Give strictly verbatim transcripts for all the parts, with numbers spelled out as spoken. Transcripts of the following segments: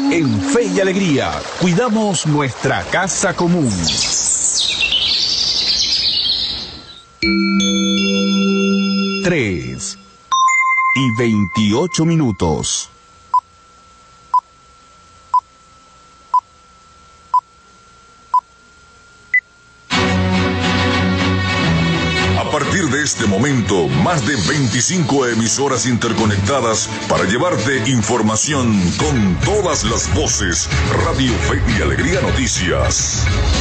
En Fe y Alegría, cuidamos nuestra casa común. Tres y veintiocho minutos. A partir de este momento, más de veinticinco emisoras interconectadas para llevarte información con todas las voces. Radio Fe y Alegría Noticias.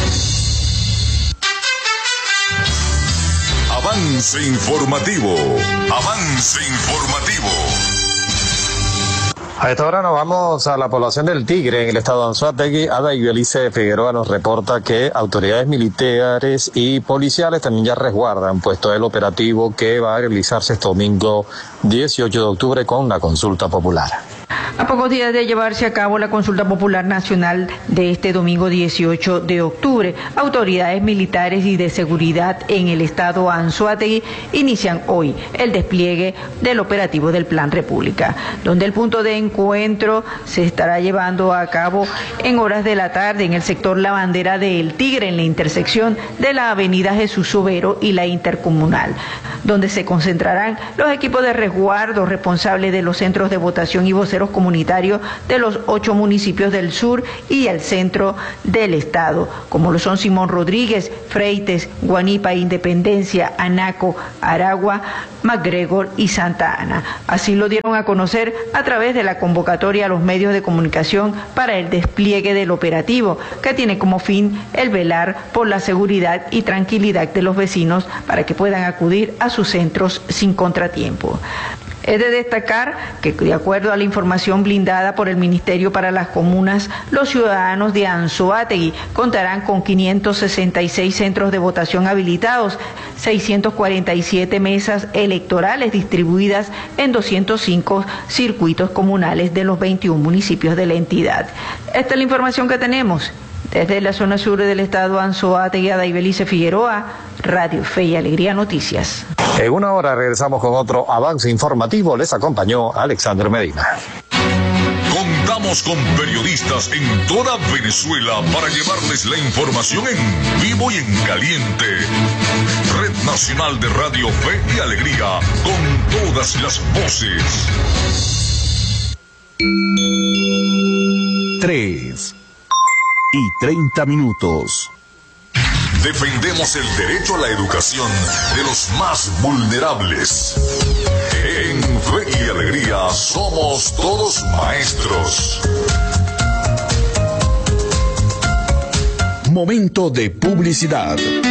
Avance informativo. Avance informativo. A esta hora nos vamos a la población del Tigre, en el estado de Anzoátegui. Ada Ibelice Figueroa nos reporta que autoridades militares y policiales también ya resguardan puesto el operativo que va a realizarse este domingo dieciocho de octubre con la consulta popular. A pocos días de llevarse a cabo la consulta popular nacional de este domingo dieciocho de octubre, autoridades militares y de seguridad en el estado Anzoátegui inician hoy el despliegue del operativo del Plan República, donde el punto de encuentro se estará llevando a cabo en horas de la tarde en el sector La Bandera del Tigre, en la intersección de la avenida Jesús Overo y la Intercomunal, donde se concentrarán los equipos de resguardo responsables de los centros de votación y voceros comunitarios de los ocho municipios del sur y el centro del estado, como lo son Simón Rodríguez, Freites, Guanipa, Independencia, Anaco, Aragua, MacGregor y Santa Ana. Así lo dieron a conocer a través de la convocatoria a los medios de comunicación para el despliegue del operativo, que tiene como fin el velar por la seguridad y tranquilidad de los vecinos para que puedan acudir a sus centros sin contratiempo. Es de destacar que, de acuerdo a la información blindada por el Ministerio para las Comunas, los ciudadanos de Anzoátegui contarán con quinientos sesenta y seis centros de votación habilitados, seiscientas cuarenta y siete mesas electorales distribuidas en doscientos cinco circuitos comunales de los veintiún municipios de la entidad. Esta es la información que tenemos. Desde la zona sur del estado Anzoátegui, Ada Ibelice Figueroa, Radio Fe y Alegría Noticias. En una hora regresamos con otro avance informativo. Les acompañó Alexander Medina. Contamos con periodistas en toda Venezuela para llevarles la información en vivo y en caliente. Red Nacional de Radio Fe y Alegría, con todas las voces. Tres y treinta minutos. Defendemos el derecho a la educación de los más vulnerables. En Fe y Alegría somos todos maestros. Momento de publicidad.